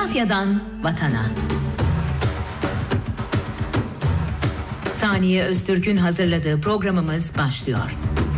Coğrafyadan vatana. Saniye Öztürk'ün hazırladığı programımız başlıyor.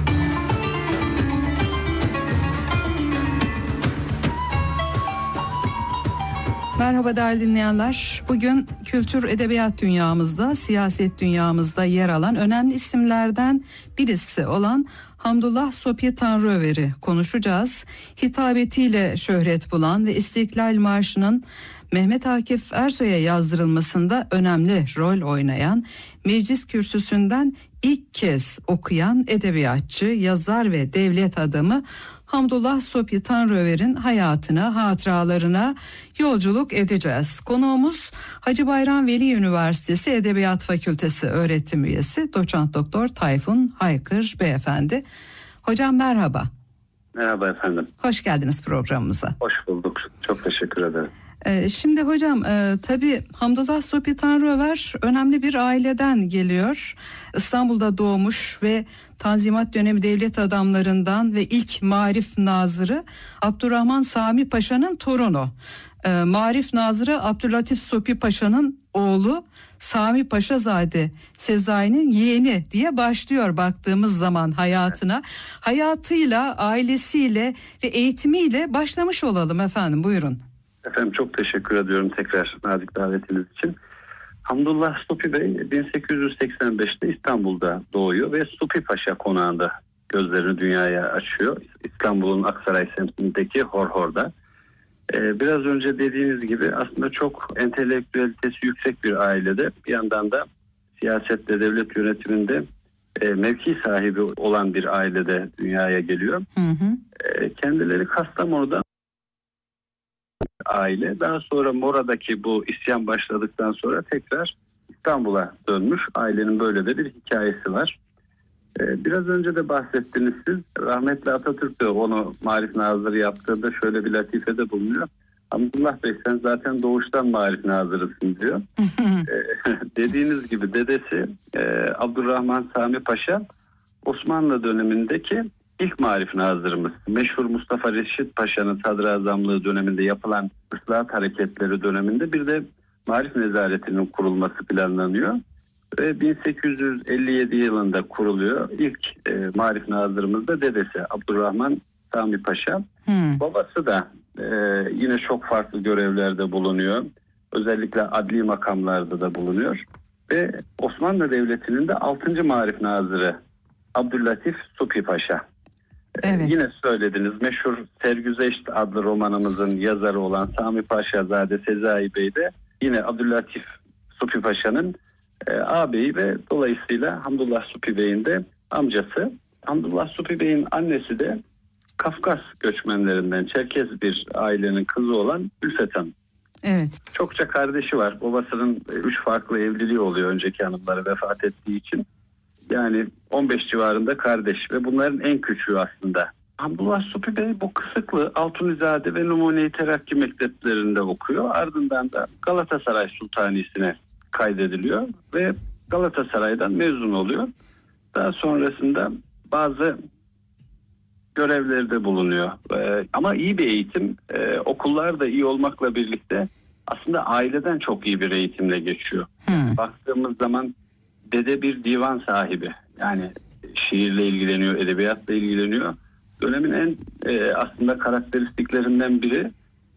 Merhaba değerli dinleyenler. Bugün kültür edebiyat dünyamızda, siyaset dünyamızda yer alan önemli isimlerden birisi olan Hamdullah Sophi Tanrıöver'i konuşacağız. Hitabetiyle şöhret bulan ve İstiklal Marşı'nın Mehmet Akif Ersoy'a yazdırılmasında önemli rol oynayan, meclis kürsüsünden ilk kez okuyan edebiyatçı, yazar ve devlet adamı Hamdullah Sophi Tanrıöver'in hayatına, hatıralarına yolculuk edeceğiz. Konuğumuz Hacı Bayram Veli Üniversitesi Edebiyat Fakültesi öğretim üyesi Doçent Doktor Tayfun Haykır Beyefendi. Hocam merhaba. Merhaba efendim. Hoş geldiniz programımıza. Hoş bulduk. Çok teşekkür ederim. Şimdi hocam tabii Hamdullah Sophi Tanrıöver önemli bir aileden geliyor. İstanbul'da doğmuş ve Tanzimat dönemi devlet adamlarından ve ilk Marif Nazırı Abdurrahman Sami Paşa'nın torunu. Marif Nazırı Abdülatif Sophi Paşa'nın oğlu Sami Paşazade Sezai'nin yeğeni diye başlıyor baktığımız zaman hayatına. Hayatıyla, ailesiyle ve eğitimiyle başlamış olalım efendim, buyurun. Efendim çok teşekkür ediyorum tekrar nazik davetiniz için. Hamdullah Sophi Bey 1885'te İstanbul'da doğuyor ve Sophi Paşa konağında gözlerini dünyaya açıyor. İstanbul'un Aksaray semtindeki Horhor'da. Biraz önce dediğiniz gibi aslında çok entelektüelitesi yüksek bir ailede, bir yandan da siyasette, devlet yönetiminde mevki sahibi olan bir ailede dünyaya geliyor. Kendileri Kastamonu'da aile. Daha sonra Mora'daki bu isyan başladıktan sonra tekrar İstanbul'a dönmüş. Ailenin böyle de bir hikayesi var. Biraz önce de bahsettiniz siz. Rahmetli Atatürk de onu Marif Nazırı yaptığında şöyle bir latifede bulunuyor. Hamdullah Bey sen zaten doğuştan Marif Nazırısın diyor. Dediğiniz gibi dedesi Abdurrahman Sami Paşa Osmanlı dönemindeki İlk Marif Nazırımız. Meşhur Mustafa Reşit Paşa'nın sadrazamlığı döneminde yapılan ıslahat hareketleri döneminde bir de Marif Nezaretinin kurulması planlanıyor. Ve 1857 yılında kuruluyor. İlk Marif Nazırımız da dedesi Abdurrahman Sami Paşa. Babası da yine çok farklı görevlerde bulunuyor. Özellikle adli makamlarda da bulunuyor. Ve Osmanlı Devleti'nin de 6. Marif Nazırı Abdülatif Sophi Paşa. Evet. Yine söylediniz, meşhur Sergüzeşt adlı romanımızın yazarı olan Sami Paşazade Sezai Bey de yine Abdülatif Sophi Paşa'nın ağabeyi ve dolayısıyla Hamdullah Sophi Bey'in de amcası. Hamdullah Sophi Bey'in annesi de Kafkas göçmenlerinden Çerkez bir ailenin kızı olan Ülfet Hanım. Evet. Çokça kardeşi var. Babasının 3 farklı evliliği oluyor önceki hanımları vefat ettiği için. Yani 15 civarında kardeş ve bunların en küçüğü aslında. Hamdullah Sophi Bey bu Kısıklı, Altunizade ve Numune-i Terakki mekteplerinde okuyor. Ardından da Galatasaray Sultanisi'ne kaydediliyor ve Galatasaray'dan mezun oluyor. Daha sonrasında bazı görevlerde bulunuyor. Ama iyi bir eğitim, okullar da iyi olmakla birlikte aslında aileden çok iyi bir eğitimle geçiyor. Baktığımız zaman dede bir divan sahibi. Yani şiirle ilgileniyor, edebiyatla ilgileniyor. Dönemin en aslında karakteristiklerinden biri